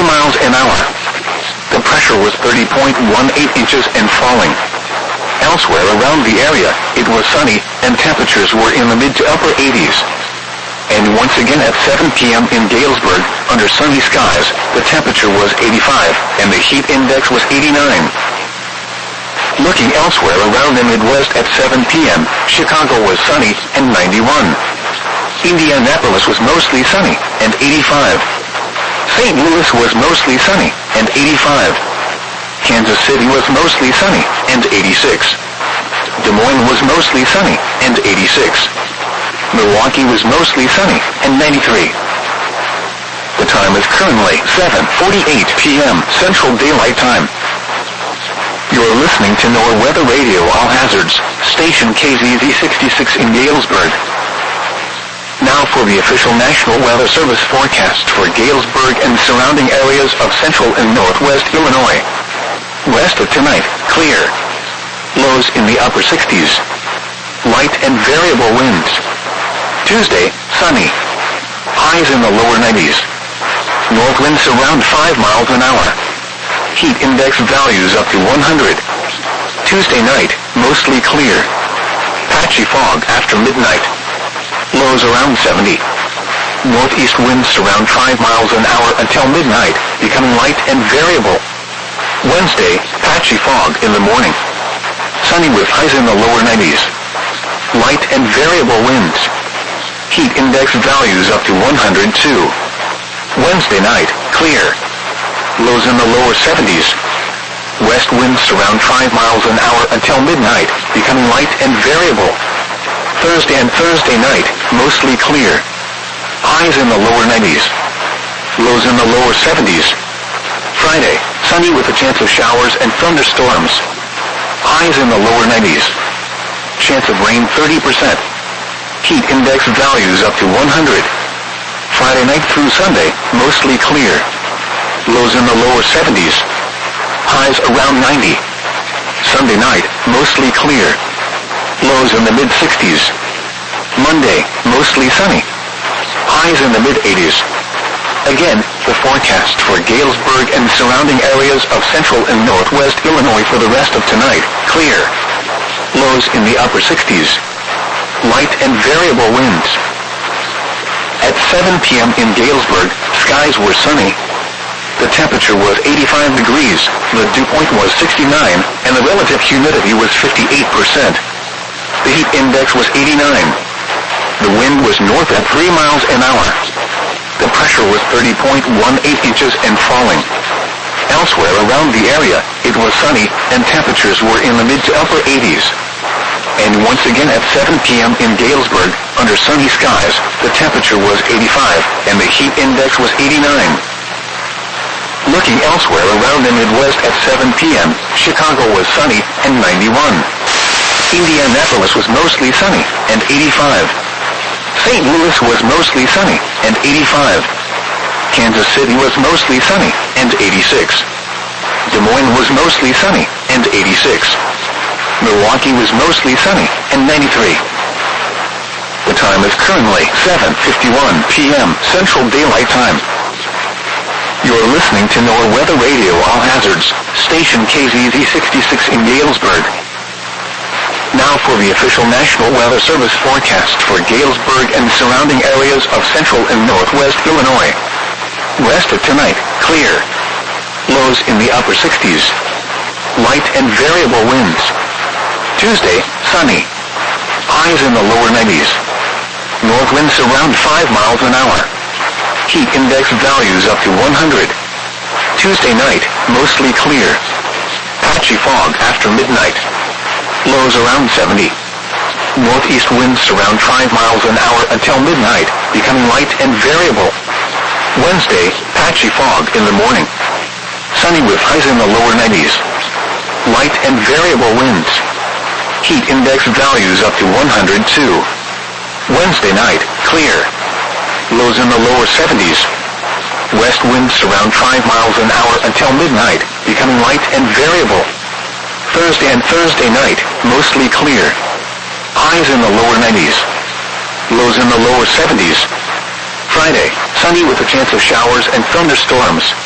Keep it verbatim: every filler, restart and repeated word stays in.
miles an hour. The pressure was thirty point one eight inches and falling. Elsewhere around the area, it was sunny, and temperatures were in the mid to upper eighties. And once again at seven p.m. in Galesburg, under sunny skies, the temperature was eighty-five, and the heat index was eighty-nine. Looking elsewhere around the Midwest at seven p.m., Chicago was sunny, and ninety-one. Indianapolis was mostly sunny, and eighty-five. Saint Louis was mostly sunny, and eighty-five. Kansas City was mostly sunny, and eighty-six. Des Moines was mostly sunny, and eighty-six. Milwaukee was mostly sunny, and ninety-three. The time is currently seven forty-eight p.m. Central Daylight Time. You're listening to NOAA Weather Radio All Hazards, station K Z Z sixty-six in Galesburg. Now for the official National Weather Service forecast for Galesburg and surrounding areas of central and northwest Illinois. West of tonight, clear. Lows in the upper sixties. Light and variable winds. Tuesday, sunny. Highs in the lower nineties. North winds around five miles an hour. Heat index values up to one hundred. Tuesday night, mostly clear. Patchy fog after midnight. Lows around seventy. Northeast winds around five miles an hour until midnight, becoming light and variable. Wednesday, patchy fog in the morning. Sunny with highs in the lower nineties. Light and variable winds. Heat index values up to one hundred two. Wednesday night, clear. Lows in the lower seventies. West winds around five miles an hour until midnight, becoming light and variable. Thursday and Thursday night, mostly clear. Highs in the lower nineties. Lows in the lower seventies. Friday, sunny with a chance of showers and thunderstorms. Highs in the lower nineties. Chance of rain thirty percent. Heat index values up to one hundred. Friday night through Sunday, mostly clear. Lows in the lower seventies. Highs around ninety. Sunday night, mostly clear. Lows in the mid sixties. Monday, mostly sunny. Highs in the mid eighties. Again, the forecast for Galesburg and surrounding areas of central and northwest Illinois for the rest of tonight, clear. Lows in the upper sixties. Light and variable winds. At seven p.m. in Galesburg, skies were sunny. The temperature was eighty-five degrees, the dew point was sixty-nine, and the relative humidity was fifty-eight percent. The heat index was eighty-nine. The wind was north at three miles an hour. The pressure was thirty point one eight inches and falling. Elsewhere around the area, it was sunny, and temperatures were in the mid to upper eighties. And once again at seven p.m. in Galesburg, under sunny skies, the temperature was eighty-five, and the heat index was eighty-nine. Looking elsewhere around the Midwest at seven p.m., Chicago was sunny, and ninety-one. Indianapolis was mostly sunny, and eighty-five. Saint Louis was mostly sunny, and eighty-five. Kansas City was mostly sunny, and eighty-six. Des Moines was mostly sunny, and eighty-six. Milwaukee was mostly sunny, and ninety-three. The time is currently seven fifty-one p.m. Central Daylight Time. You're listening to NOAA Weather Radio All Hazards, station K Z Z sixty-six in Galesburg. Now for the official National Weather Service forecast for Galesburg and surrounding areas of central and northwest Illinois. West of tonight, clear. Lows in the upper sixties. Light and variable winds. Tuesday, sunny. Highs in the lower nineties. North winds around five miles an hour. Heat index values up to one hundred. Tuesday night, mostly clear. Patchy fog after midnight. Lows around seventy. Northeast winds around five miles an hour until midnight, becoming light and variable. Wednesday, patchy fog in the morning. Sunny with highs in the lower nineties. Light and variable winds. Heat index values up to one hundred two. Wednesday night, clear. Lows in the lower seventies. West winds around five miles an hour until midnight, becoming light and variable. Thursday and Thursday night, mostly clear. Highs in the lower nineties. Lows in the lower seventies. Friday, sunny with a chance of showers and thunderstorms.